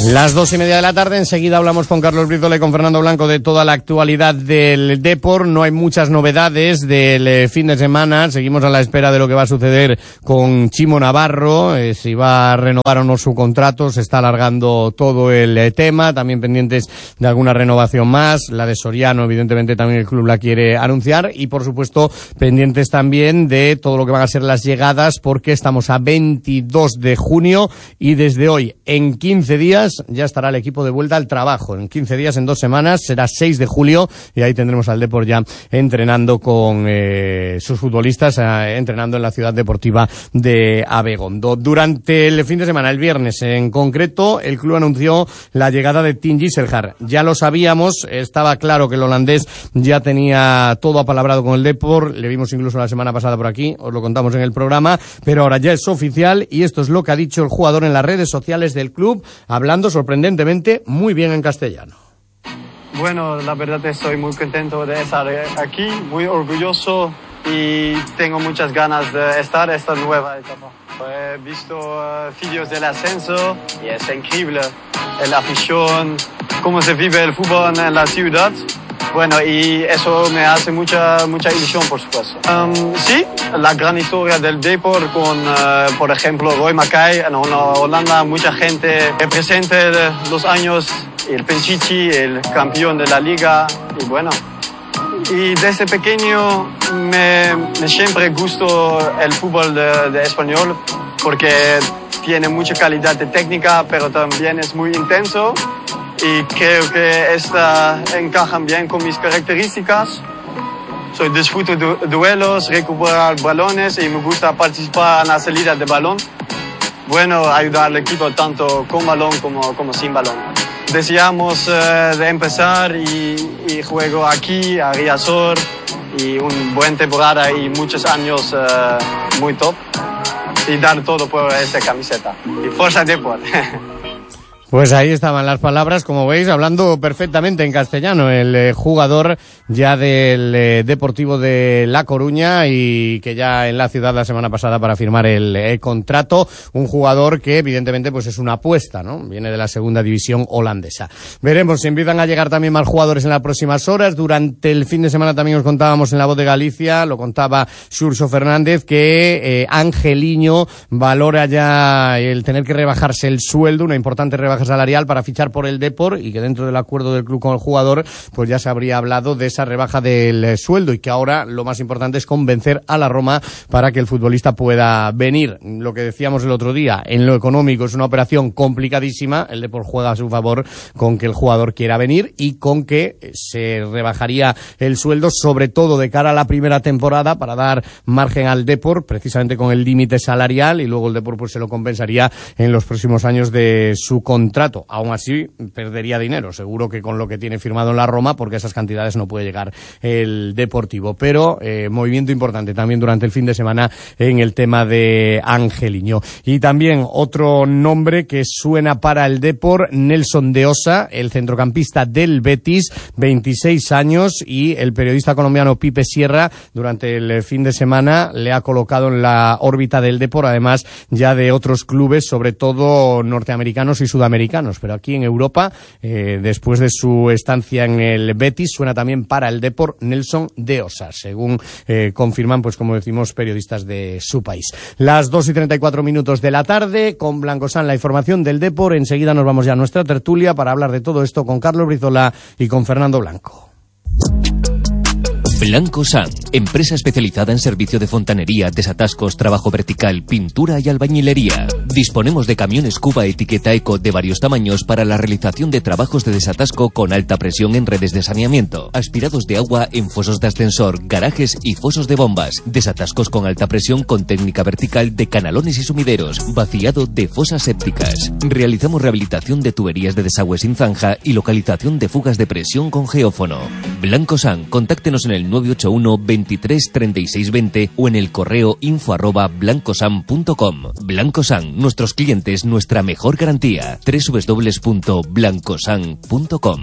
Las 2:30 de la tarde, enseguida hablamos con Carlos Brizola y con Fernando Blanco de toda la actualidad del Depor. No hay muchas novedades del fin de semana, seguimos a la espera de lo que va a suceder con Chimo Navarro, si va a renovar o no su contrato, se está alargando todo el tema, también pendientes de alguna renovación más, la de Soriano, evidentemente también el club la quiere anunciar, y por supuesto pendientes también de todo lo que van a ser las llegadas, porque estamos a 22 de junio y desde hoy, en 15 días, ya estará el equipo de vuelta al trabajo. En 15 días, en 2 semanas, será 6 de julio y ahí tendremos al Depor ya entrenando con sus futbolistas, entrenando en la ciudad deportiva de Abegondo. Durante el fin de semana, el viernes en concreto, el club anunció la llegada de Tim Gisselhard. Ya lo sabíamos, estaba claro que el holandés ya tenía todo apalabrado con el Depor, le vimos incluso la semana pasada por aquí, os lo contamos en el programa, pero ahora ya es oficial y esto es lo que ha dicho el jugador en las redes sociales del club, hablando sorprendentemente muy bien en castellano. Bueno, la verdad estoy muy contento de estar aquí, muy orgulloso y tengo muchas ganas de estar en esta nueva etapa. He visto vídeos del ascenso y es increíble la afición, cómo se vive el fútbol en la ciudad. Bueno, y eso me hace mucha ilusión, por supuesto. Sí, la gran historia del Depor con, por ejemplo, Roy Mackay en Holanda, mucha gente presente los años, el Pichichi, el campeón de la liga, y bueno. Y desde pequeño me siempre gustó el fútbol de español, porque tiene mucha calidad de técnica, pero también es muy intenso. Y creo que encajan bien con mis características. Disfruto de duelos, recuperar balones y me gusta participar en la salida de balón. Bueno, ayudar al equipo tanto con balón como sin balón. Deseamos de empezar y juego aquí, a Riazor, y una buena temporada y muchos años muy top. Y dar todo por esta camiseta. Y fuerza Depor. Pues ahí estaban las palabras, como veis, hablando perfectamente en castellano, el jugador ya del Deportivo de La Coruña y que ya en la ciudad la semana pasada para firmar el contrato, un jugador que evidentemente pues es una apuesta, ¿no? Viene de la segunda división holandesa. Veremos si empiezan a llegar también más jugadores en las próximas horas. Durante el fin de semana también os contábamos en La Voz de Galicia, lo contaba Xurxo Fernández, que Angeliño valora ya el tener que rebajarse el sueldo, una importante rebaja salarial para fichar por el Depor, y que dentro del acuerdo del club con el jugador pues ya se habría hablado de esa rebaja del sueldo, y que ahora lo más importante es convencer a la Roma para que el futbolista pueda venir. Lo que decíamos el otro día, en lo económico es una operación complicadísima, el Depor juega a su favor con que el jugador quiera venir y con que se rebajaría el sueldo, sobre todo de cara a la primera temporada, para dar margen al Depor precisamente con el límite salarial, y luego el Depor pues se lo compensaría en los próximos años de su contrato. Aún así perdería dinero, seguro que con lo que tiene firmado en la Roma, porque esas cantidades no puede llegar el Deportivo, pero movimiento importante también durante el fin de semana en el tema de Angeliño. Y también otro nombre que suena para el Depor, Nelson de Osa, el centrocampista del Betis, 26 años, y el periodista colombiano Pipe Sierra durante el fin de semana le ha colocado en la órbita del Depor, además ya de otros clubes, sobre todo norteamericanos y sudamericanos, pero aquí en Europa, después de su estancia en el Betis, suena también para el Depor Nelson de Osa, según confirman, pues como decimos, periodistas de su país. Las 2:34 de la tarde, con Blancosan, la información del Depor. Enseguida nos vamos ya a nuestra tertulia para hablar de todo esto con Carlos Brizola y con Fernando Blanco. Blancosan, empresa especializada en servicio de fontanería, desatascos, trabajo vertical, pintura y albañilería. Disponemos de camiones Cuba etiqueta Eco de varios tamaños para la realización de trabajos de desatasco con alta presión en redes de saneamiento, aspirados de agua en fosos de ascensor, garajes y fosos de bombas, desatascos con alta presión con técnica vertical de canalones y sumideros, vaciado de fosas sépticas. Realizamos rehabilitación de tuberías de desagüe sin zanja y localización de fugas de presión con geófono. Blancosan, contáctenos en el 981 23 36 20 o en el correo info@blancosan.com. Blancosan, nuestros clientes, nuestra mejor garantía. www.blancosan.com.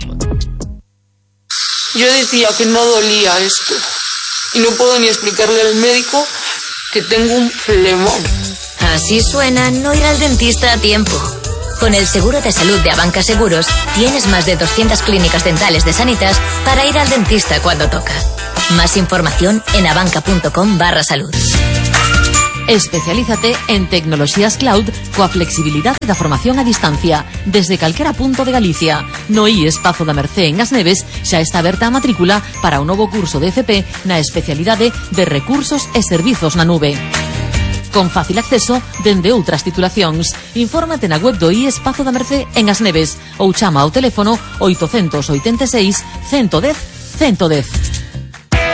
Yo decía que no dolía esto y no puedo ni explicarle al médico que tengo un flemón. Así suena no ir al dentista a tiempo. Con el seguro de salud de Abanca Seguros, tienes más de 200 clínicas dentales de Sanitas para ir al dentista cuando toca. Más información en abanca.com/salud. Especialízate en tecnoloxías cloud coa flexibilidade da formación a distancia desde calquera punto de Galicia. No IES Pazo da Mercé en As Neves xa está aberta a matrícula para o novo curso de FP na especialidade de Recursos e Servizos na Nube. Con fácil acceso dende outras titulacións. Infórmate na web do IES Pazo da Mercé en As Neves ou chama ao teléfono 886 110 110.